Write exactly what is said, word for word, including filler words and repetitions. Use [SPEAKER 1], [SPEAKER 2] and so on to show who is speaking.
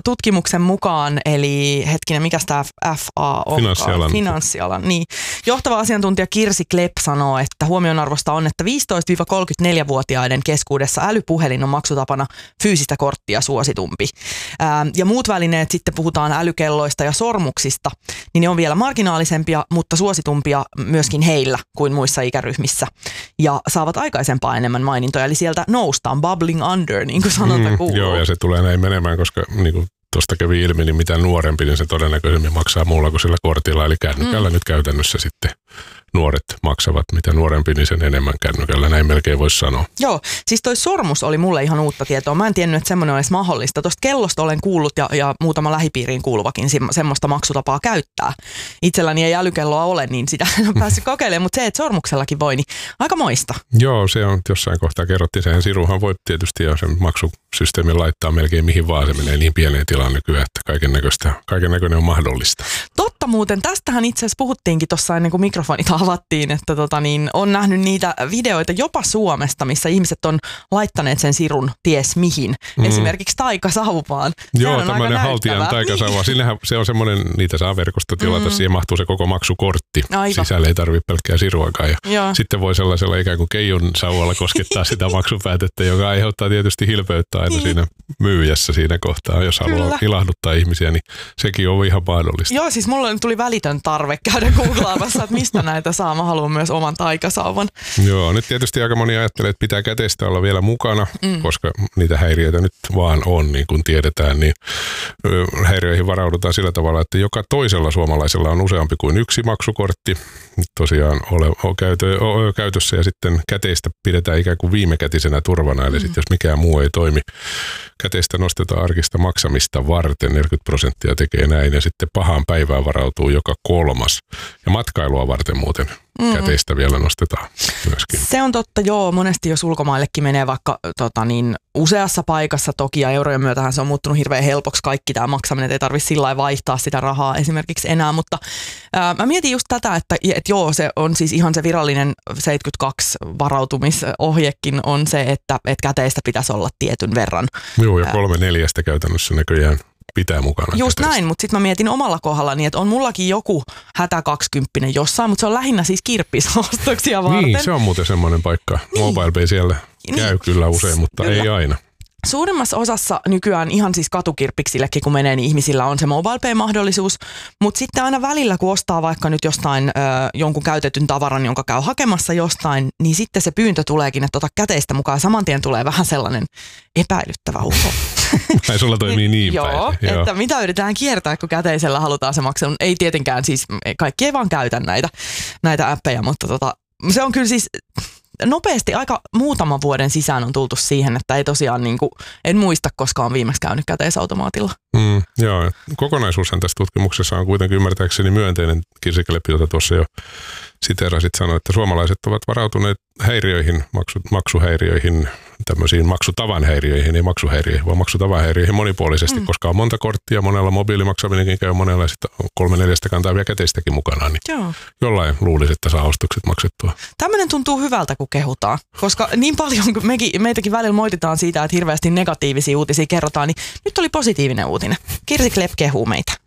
[SPEAKER 1] tutkimuksen mukaan, eli hetkinen, mikä tämä F A on?
[SPEAKER 2] Finanssialan.
[SPEAKER 1] Finanssialan. Niin. Johtava asiantuntija Kirsi Klepp sanoo, että huomionarvoista on, että viisitoista–kolmekymmentäneljä-vuotiaiden keskuudessa älypuhelin on maksutapana fyysistä korttia suositumpi. Ää, ja muut välineet, sitten puhutaan älykelloista ja sormuksista, niin ne on vielä marginaalisempia, mutta suositumpia myöskin heillä kuin muissa ikäryhmissä. Ja saavat aikaisempaa enemmän mainintoja, eli sieltä noustaan, bubbling under, niin kuin sanonta
[SPEAKER 2] mm,
[SPEAKER 1] kuuluu.
[SPEAKER 2] Joo, ja se tulee näin menemään, koska niin kuin tuosta kävi ilmi, niin mitä nuorempi, niin se todennäköisemmin maksaa muulla kuin sillä kortilla, eli kännykällä mm. nyt käytännössä sitten nuoret maksavat. Mitä nuorempi, niin sen enemmän kännykällä, näin melkein voisi sanoa.
[SPEAKER 1] Joo, siis toi sormus oli mulle ihan uutta tietoa. Mä en tiennyt, että semmoinen olisi mahdollista. Tuosta kellosta olen kuullut ja, ja muutama lähipiiriin kuuluvakin semmoista maksutapaa käyttää. Itselläni ei älykelloa ole, niin sitä en ole päässyt kokeilemaan, mutta se, että sormuksellakin voi, niin aika moista.
[SPEAKER 2] Joo, se on jossain kohtaa kerrottiin. Sehän siruhan voi tietysti jo sen maksusysteemin laittaa melkein mihin vaan. Se menee niin pieneen tilaan nykyään, että kaiken näköistä, kaiken näköinen on mahdollista.
[SPEAKER 1] Totta muuten, tästähän itse asiassa puhuttiinkin tuossa ennen kuin mikrofonit avattiin, että tota niin, on nähnyt niitä videoita jopa Suomesta, missä ihmiset on laittaneet sen sirun ties mihin. Mm. Esimerkiksi taikasauvaan.
[SPEAKER 2] Joo, tämmöinen haltijan taikasauva. Niin. Siinähän se on semmoinen, niitä saa verkosta tilata, mm. siihen mahtuu se koko maksukortti. Aivan. Sisällä ei tarvitse pelkkää siruakaan. Ja sitten voi sellaisella ikään kuin keijun sauvalla koskettaa sitä maksupäätettä, joka aiheuttaa tietysti hilpeyttä aina niin. siinä myyjässä siinä kohtaa. Jos Kyllä. haluaa ilahduttaa ihmisiä, niin sekin on ihan mahdollista.
[SPEAKER 1] Joo, siis mulla tuli välitön tarve käydä googlaamassa, että mistä näitä saa. Mä haluan myös oman taikasauvan.
[SPEAKER 2] Joo, nyt tietysti aika moni ajattelee, että pitää käteistä olla vielä mukana, mm. koska niitä häiriöitä nyt vaan on, niin kuin tiedetään, niin häiriöihin varaudutaan sillä tavalla, että joka toisella suomalaisella on useampi kuin yksi maksukortti tosiaan ole, ole käytö, ole käytössä ja sitten käteistä pidetään ikään kuin viimekätisenä turvana, eli mm. sitten jos mikään muu ei toimi, käteistä nostetaan arkista maksamista varten, neljäkymmentä prosenttia tekee näin ja sitten pahaan päivään varautuu joka kolmas ja matkailua varten muuten mm-hmm. käteistä vielä nostetaan myöskin.
[SPEAKER 1] Se on totta, joo, monesti jos ulkomaillekin menee vaikka tota niin, useassa paikassa toki ja eurojen myötähän se on muuttunut hirveän helpoksi kaikki tämä maksaminen, että ei tarvitse sillä lailla vaihtaa sitä rahaa esimerkiksi enää, mutta ää, mä mietin just tätä, että et joo, se on siis ihan se virallinen seitsemänkymmentäkaksi varautumisohjekin on se, että et käteistä pitäisi olla tietyn verran.
[SPEAKER 2] Joo, ja kolme neljästä käytännössä näköjään pitää mukana.
[SPEAKER 1] Just
[SPEAKER 2] käteistä.
[SPEAKER 1] näin, mutta sitten mä mietin omalla kohdallani, että on mullakin joku hätä kaksikymppinen jossain, mutta se on lähinnä siis kirppisostoksia varten.
[SPEAKER 2] Niin, se on muuten semmoinen paikka. Niin. MobilePay siellä käy niin. kyllä usein, mutta kyllä. ei aina.
[SPEAKER 1] Suurimmassa osassa nykyään ihan siis katukirppiksillekin, kun menee, niin ihmisillä on se MobilePay-mahdollisuus, mutta sitten aina välillä, kun ostaa vaikka nyt jostain ö, jonkun käytetyn tavaran, jonka käy hakemassa jostain, niin sitten se pyyntö tuleekin, että ota käteistä mukaan. Saman tien tulee vähän sellainen epäilyttävä uho.
[SPEAKER 2] Ai sulla toimii niin
[SPEAKER 1] joo,
[SPEAKER 2] päin. Joo,
[SPEAKER 1] että mitä yritetään kiertää, kun käteisellä halutaan se maksaa. Ei tietenkään siis, kaikki ei vaan käytä näitä, näitä appeja, mutta tota, se on kyllä siis nopeasti aika muutaman vuoden sisään on tultu siihen, että ei tosiaan niin kuin, en muista koskaan viimeksi käynyt käteisautomaatilla.
[SPEAKER 2] Mm, joo, kokonaisuushan tässä tutkimuksessa on kuitenkin ymmärtääkseni myönteinen. Kirsi Klepp, jota tuossa jo siteerasit, sanoi, että suomalaiset ovat varautuneet häiriöihin, maksu, maksuhäiriöihin, tämmöisiin maksutavan häiriöihin, ei maksuhäiriöihin, vaan maksutavan häiriöihin monipuolisesti, mm. koska on monta korttia, monella mobiilimaksaminenkin käy, monella sitten kolme neljästä kantaa vielä käteistäkin mukanaan, niin Joo. jollain luulisi, että saa ostokset maksettua.
[SPEAKER 1] Tämmöinen tuntuu hyvältä, kun kehutaan, koska niin paljon, kun mekin, meitäkin välillä moititaan siitä, että hirveästi negatiivisia uutisia kerrotaan, niin nyt oli positiivinen uutinen. Kirsi Klepp kehuu meitä.